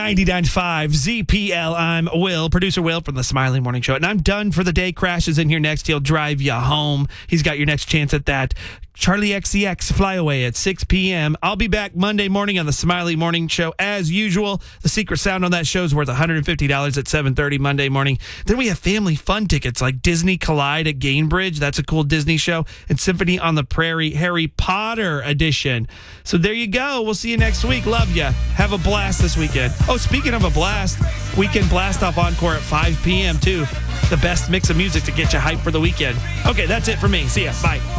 99.5 ZPL. I'm Will, producer Will from the Smiley Morning Show. And I'm done for the day. Crash is in here next. He'll drive you home. He's got your next chance at that Charlie XCX Flyaway at 6 p.m. I'll be back Monday morning on the Smiley Morning Show as usual. The secret sound on that show is worth $150 at 7:30 Monday morning. Then we have family fun tickets like Disney Collide at Gainbridge. That's a cool Disney show. And Symphony on the Prairie Harry Potter edition. So there you go. We'll see you next week. Love ya. Have a blast this weekend. Oh, speaking of a blast, Weekend Blast Off Encore at 5 p.m. too. The best mix of music to get you hyped for the weekend. Okay, that's it for me. See ya. Bye.